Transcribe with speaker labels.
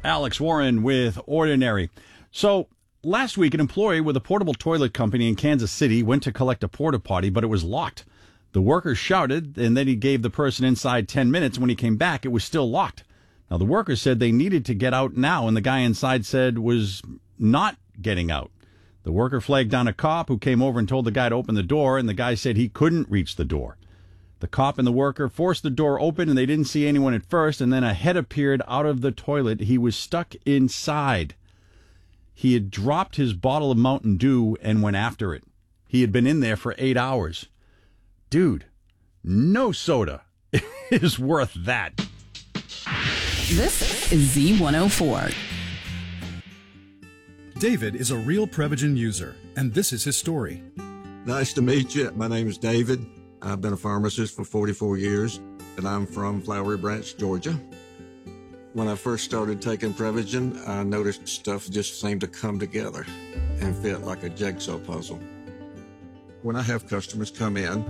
Speaker 1: Alex Warren with Ordinary. So last week, an employee with a portable toilet company in Kansas City went to collect a porta potty, but it was locked. The worker shouted, and then he gave the person inside 10 minutes. When he came back, it was still locked. Now, the worker said they needed to get out now, and the guy inside said was not getting out. The worker flagged down a cop who came over and told the guy to open the door, and the guy said he couldn't reach the door. The cop and the worker forced the door open, and they didn't see anyone at first, and then a head appeared out of the toilet. He was stuck inside. He had dropped his bottle of Mountain Dew and went after it. He had been in there for 8 hours. Dude, no soda is worth that.
Speaker 2: This is Z104.
Speaker 3: David is a real Prevagen user, and this is his story.
Speaker 4: Nice to meet you. My name is David. I've been a pharmacist for 44 years, and I'm from Flowery Branch, Georgia. When I first started taking Prevagen, I noticed stuff just seemed to come together and fit like a jigsaw puzzle. When I have customers come in